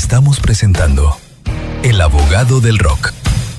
Estamos presentando El Abogado del Rock.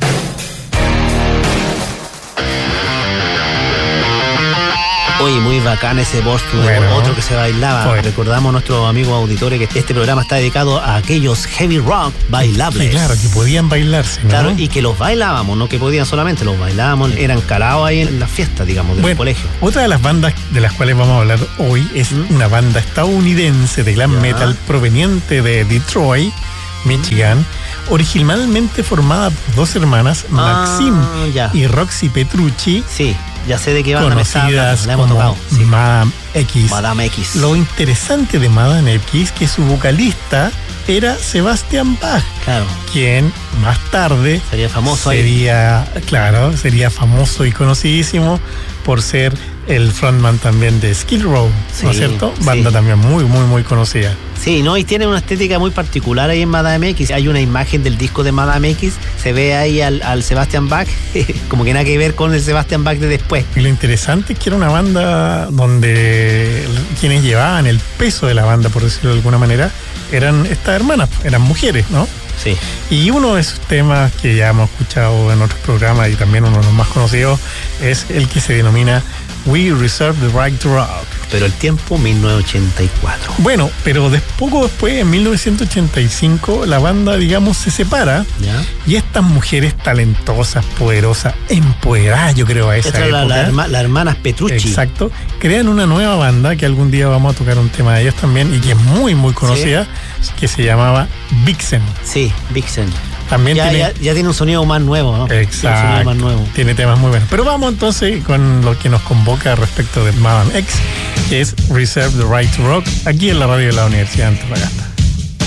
Oye, muy bacán ese bosque, otro que se bailaba. Recordamos a nuestros amigos auditores que este programa está dedicado a aquellos heavy rock bailables. Sí, claro, que podían bailarse, ¿no? Claro, y que los bailábamos, no que podían solamente, los bailábamos, eran calados ahí en las fiestas, digamos, del colegio. Otra de las bandas de las cuales vamos a hablar hoy es una banda estadounidense de glam metal proveniente de Detroit, Michigan, originalmente formada por dos hermanas, Maxine y Roxy Petrucci. Sí. Ya sé de qué van conocidas como Madame X. Madame X. Lo interesante de Madame X es que su vocalista era Sebastian Bach, quien más tarde sería famoso sería famoso y conocidísimo por ser el frontman también de Skid Row, ¿no es cierto? Banda también muy, muy, muy conocida. Sí, ¿no? Y tiene una estética muy particular ahí en Madame X. Hay una imagen del disco de Madame X, se ve ahí al Sebastian Bach, como que nada que ver con el Sebastian Bach de después. Y lo interesante es que era una banda donde quienes llevaban el peso de la banda, por decirlo de alguna manera, eran estas hermanas, eran mujeres, ¿no? Sí. Y uno de esos temas que ya hemos escuchado en otros programas y también uno de los más conocidos es el que se denomina We Reserve the Right to Rock. Pero el tiempo, 1984. Bueno, pero poco después, en 1985, la banda, digamos, se separa. Y estas mujeres talentosas, poderosas, empoderadas, yo creo, a esa época. Las hermanas Petrucci. Exacto. Crean una nueva banda, que algún día vamos a tocar un tema de ellas también, y que es muy, muy conocida, que se llamaba Vixen. Sí, Vixen. También ya tiene un sonido más nuevo, ¿no? Exacto. Tiene temas muy buenos. Pero vamos entonces con lo que nos convoca respecto de Madame X, que es Reserve the Right to Rock, aquí en la radio de la Universidad de Antofagasta.